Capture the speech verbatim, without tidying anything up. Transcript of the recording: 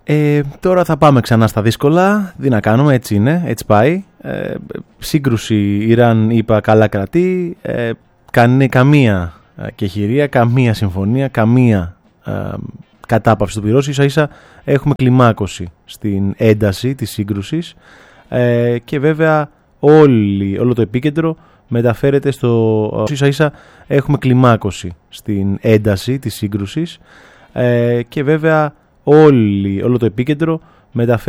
Ε, τώρα θα πάμε ξανά στα δύσκολα. Τι να κάνουμε, έτσι είναι, έτσι πάει. Ε, σύγκρουση Ιράν-ΗΠΑ καλά κρατεί. Ε, κανέ, καμία κεχηρία, καμία συμφωνία, καμία ε, κατάπαυση του πυρός. Ίσα ίσα έχουμε κλιμάκωση στην ένταση της σύγκρουσης. Ε, και βέβαια όλη, όλο το επίκεντρο μεταφέρεται στο... Ίσα ίσα έχουμε κλιμάκωση στην ένταση της σύγκρουσης. Ε, και βέβαια όλη, όλο το επίκεντρο μεταφέρεται